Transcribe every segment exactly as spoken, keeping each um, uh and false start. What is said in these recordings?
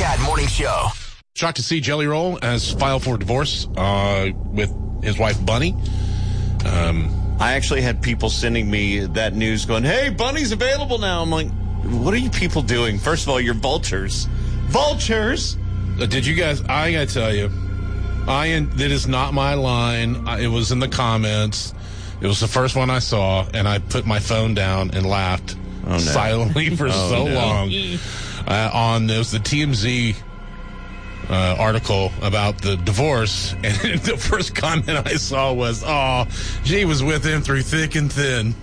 Cat Morning Show. Shocked to see Jelly Roll has filed for divorce uh, with his wife, Bunny. Um, I actually had people sending me that news going, hey, Bunny's available now. I'm like, what are you people doing? First of all, you're vultures. Vultures! Uh, did you guys, I gotta tell you, I it is not my line. I, it was in the comments. It was the first one I saw, and I put my phone down and laughed oh, no. silently for oh, so no. long. Uh, on, it was the T M Z Uh, article about the divorce, and the first comment I saw was, oh, she was with him through thick and thin.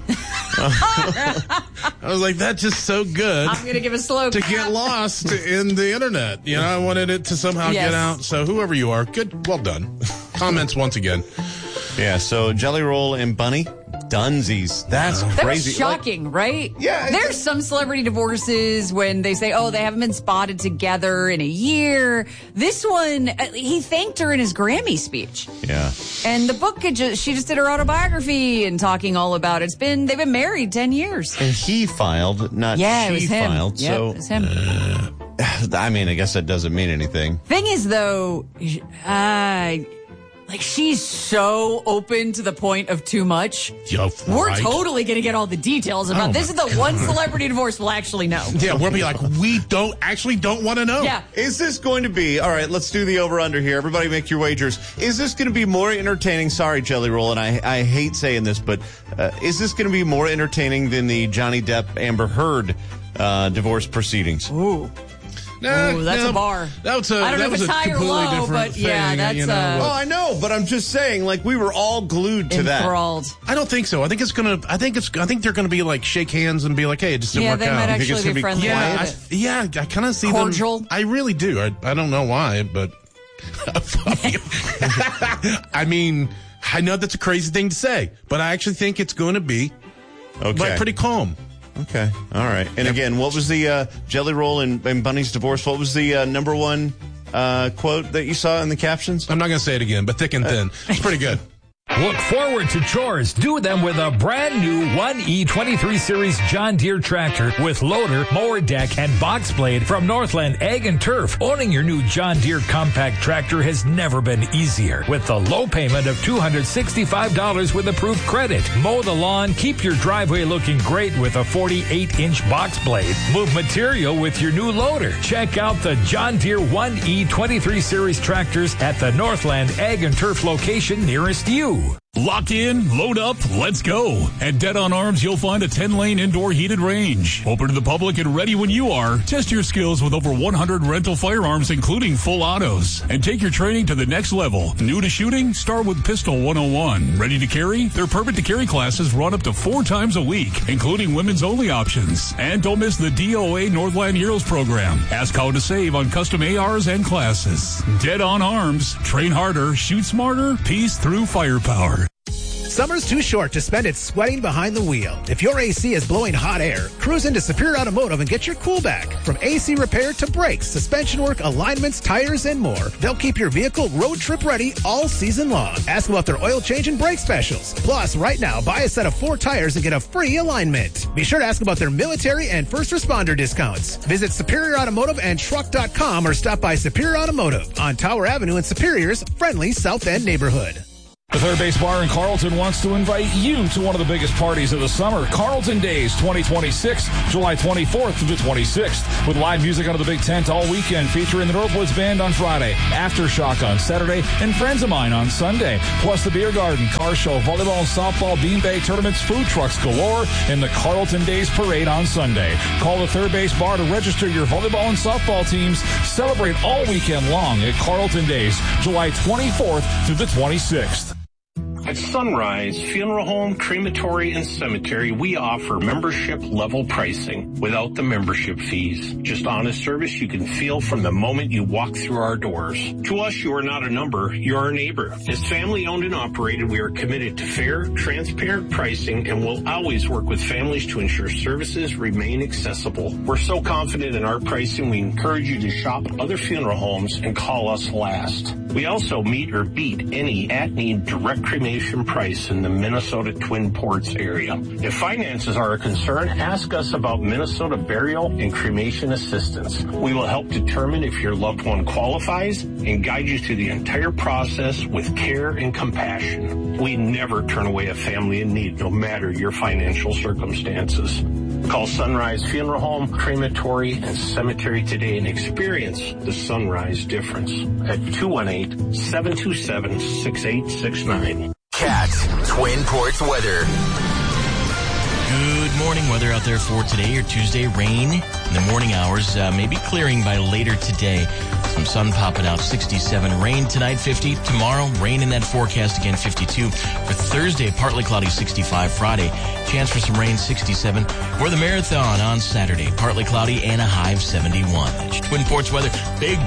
I was like, that's just so good. I'm going to give a slow to get lost in the internet. You know, I wanted it to somehow yes. get out. So whoever you are, good, well done. Comments once again. Yeah, so Jelly Roll and Bunny, dunsies. That's that crazy. Was shocking, like, right? Yeah. There's some celebrity divorces when they say, oh, they haven't been spotted together in a year. This one, he thanked her in his Grammy speech. Yeah. And the book, had just, she just did her autobiography and talking all about it. It's been, they've been married ten years. And he filed, not yeah, she it was him. filed. Yep, so, it was him. Uh, I mean, I guess that doesn't mean anything. Thing is, though, uh... like, she's so open to the point of too much. Yo, We're right. totally going to get all the details about oh this. Is the God. One celebrity divorce we'll actually know. Yeah, we'll be like, we don't actually don't want to know. Yeah. Is this going to be, all right, let's do the over-under here. Everybody make your wagers. Is this going to be more entertaining? Sorry, Jelly Roll, and I, I hate saying this, but uh, is this going to be more entertaining than the Johnny Depp Amber Heard uh, divorce proceedings? Ooh. Nah, Ooh, that's nah, a bar. That was a, I don't that know was if it's a high or completely low, different but thing, yeah, that's you know. uh, Oh, I know, but I'm just saying, like, we were all glued to enthralled. that. I don't think so. I think it's gonna. I think it's. I think they're gonna be like shake hands and be like, "Hey, it just didn't yeah, work they out." might I actually be, be friendly. yeah, I, yeah. I kind of see cordial. them. I really do. I, I don't know why, but I mean, I know that's a crazy thing to say, but I actually think it's going to be okay. like pretty calm. Okay, all right. And yep. again, what was the uh, Jelly Roll and, and Bunny's divorce? What was the uh, number one uh, quote that you saw in the captions? I'm not going to say it again, but thick and thin. It's pretty good. Look forward to chores. Do them with a brand new one E twenty-three Series John Deere tractor with loader, mower deck, and box blade from Northland Ag and Turf. Owning your new John Deere compact tractor has never been easier. With the low payment of two hundred sixty-five dollars with approved credit. Mow the lawn, keep your driveway looking great with a forty-eight inch box blade. Move material with your new loader. Check out the John Deere one E twenty-three Series tractors at the Northland Ag and Turf location nearest you. Lock in, load up, let's go. At Dead on Arms, you'll find a ten-lane indoor heated range. Open to the public and ready when you are. Test your skills with over one hundred rental firearms, including full autos. And take your training to the next level. New to shooting? Start with Pistol one oh one. Ready to carry? Their Perfect to Carry classes run up to four times a week, including women's only options. And don't miss the D O A Northland Heroes program. Ask how to save on custom A Rs and classes. Dead on Arms. Train harder, shoot smarter, peace through firepower. Summer's too short to spend it sweating behind the wheel. If your A C is blowing hot air, cruise into Superior Automotive and get your cool back. From A C repair to brakes, suspension work, alignments, tires, and more, they'll keep your vehicle road trip ready all season long. Ask about their oil change and brake specials. Plus, right now, buy a set of four tires and get a free alignment. Be sure to ask about their military and first responder discounts. Visit Superior Automotive and Truck dot com or stop by Superior Automotive on Tower Avenue in Superior's friendly South End neighborhood. The Third Base Bar in Carlton wants to invite you to one of the biggest parties of the summer, Carlton Days twenty twenty-six, July twenty-fourth through the twenty-sixth, with live music under the big tent all weekend, featuring the Northwoods Band on Friday, Aftershock on Saturday, and Friends of Mine on Sunday, plus the Beer Garden, car show, volleyball and softball, beanbag tournaments, food trucks galore, and the Carlton Days Parade on Sunday. Call the Third Base Bar to register your volleyball and softball teams. Celebrate all weekend long at Carlton Days, July twenty-fourth through the twenty-sixth. At Sunrise Funeral Home, Crematory, and Cemetery, we offer membership-level pricing without the membership fees. Just honest service you can feel from the moment you walk through our doors. To us, you are not a number, you're our neighbor. As family-owned and operated, we are committed to fair, transparent pricing and will always work with families to ensure services remain accessible. We're so confident in our pricing, we encourage you to shop other funeral homes and call us last. We also meet or beat any at-need direct cremation cremation price in the Minnesota Twin Ports area. If finances are a concern, ask us about Minnesota Burial and Cremation Assistance. We will help determine if your loved one qualifies and guide you through the entire process with care and compassion. We never turn away a family in need, no matter your financial circumstances. Call Sunrise Funeral Home, Crematory, and Cemetery today and experience the Sunrise difference at two one eight, seven two seven, six eight six nine. Cat Twin Ports weather. Good morning. Weather out there for today or Tuesday. Rain in the morning hours, uh, maybe clearing by later today. Some sun popping out, sixty-seven. Rain tonight, fifty. Tomorrow, rain in that forecast again, fifty-two. For Thursday, partly cloudy, sixty-five. Friday, chance for some rain, sixty-seven. For the marathon on Saturday, partly cloudy and a high of seventy-one. That's Twin Ports weather. Big